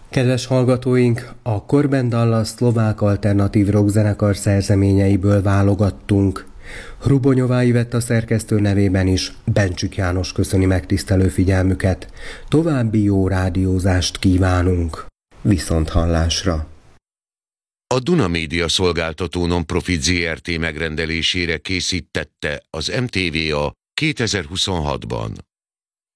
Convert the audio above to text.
Kedves hallgatóink, a Corben Dallas szlovák alternatív rockzenekar szerzeményeiből válogattunk. Hrubonyová Ivett a szerkesztő nevében is Bencsük János köszöni megtisztelő figyelmüket. További jó rádiózást kívánunk. Viszonthallásra! A Duna Média Szolgáltató Nonprofit Zrt. Megrendelésére készítette az MTVA 2026-ban.